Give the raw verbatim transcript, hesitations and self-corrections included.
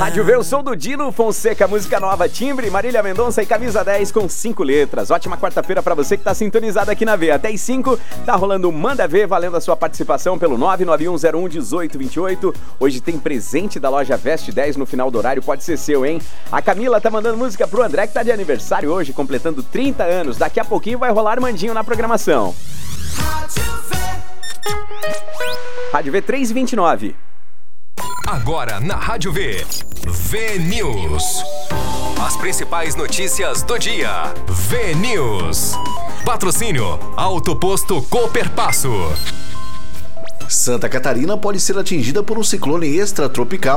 Rádio V, o som do Dino Fonseca, música nova, timbre, Marília Mendonça e camisa dez com cinco letras. Ótima quarta-feira pra você que tá sintonizado aqui na V. Até às cinco, tá rolando o Manda V, valendo a sua participação pelo nove nove um zero um um oito dois oito. Hoje tem presente da loja Veste dez no final do horário, pode ser seu, hein? A Camila tá mandando música pro André, que tá de aniversário hoje, completando trinta anos. Daqui a pouquinho vai rolar Mandinho na programação. Rádio V três e vinte e nove. Agora na Rádio V, V News. As principais notícias do dia. V News. Patrocínio Autoposto Cooperpasso. Santa Catarina pode ser atingida por um ciclone extratropical